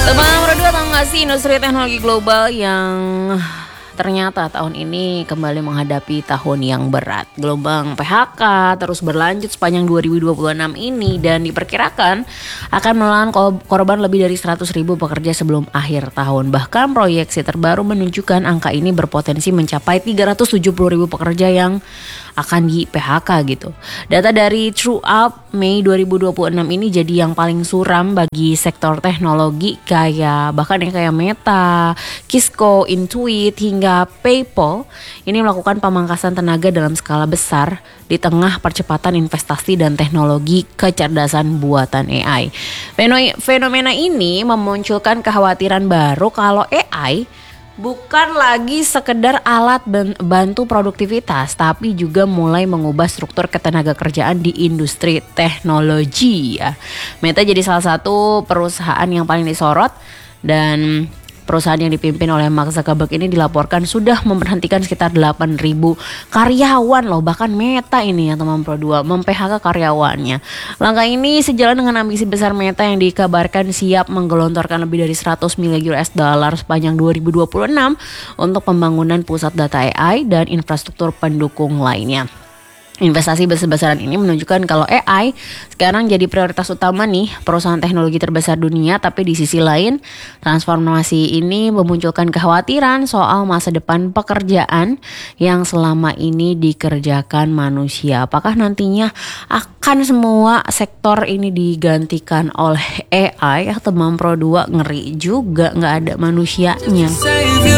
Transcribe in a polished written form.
Teman berdua tahu nggak sih industri teknologi global yang ternyata tahun ini kembali menghadapi tahun yang berat. Gelombang PHK terus berlanjut sepanjang 2026 ini dan diperkirakan akan menelan korban lebih dari 100.000 pekerja sebelum akhir tahun. Bahkan proyeksi terbaru menunjukkan angka ini berpotensi mencapai 370.000 pekerja yang akan di PHK gitu. Data dari TrueUp Mei 2026 ini jadi yang paling suram bagi sektor teknologi kayak Meta, Cisco, Intuit hingga PayPal ini melakukan pemangkasan tenaga dalam skala besar di tengah percepatan investasi dan teknologi kecerdasan buatan AI. Fenomena ini memunculkan kekhawatiran baru kalau AI bukan lagi sekedar alat bantu produktivitas, tapi juga mulai mengubah struktur ketenaga kerjaan di industri teknologi ya. Meta jadi salah satu perusahaan yang paling disorot dan perusahaan yang dipimpin oleh Mark Zuckerberg ini dilaporkan sudah memberhentikan sekitar 8.000 karyawan loh. Bahkan Meta ini ya teman Pro 2 mem-PHK karyawannya. Langkah ini sejalan dengan ambisi besar Meta yang dikabarkan siap menggelontorkan lebih dari 100 miliar US dollar sepanjang 2026 untuk pembangunan pusat data AI dan infrastruktur pendukung lainnya. Investasi besar-besaran ini menunjukkan kalau AI sekarang jadi prioritas utama nih perusahaan teknologi terbesar dunia. Tapi di sisi lain transformasi ini memunculkan kekhawatiran soal masa depan pekerjaan yang selama ini dikerjakan manusia. Apakah nantinya akan semua sektor ini digantikan oleh AI? Teman Pro 2 ngeri juga, gak ada manusianya.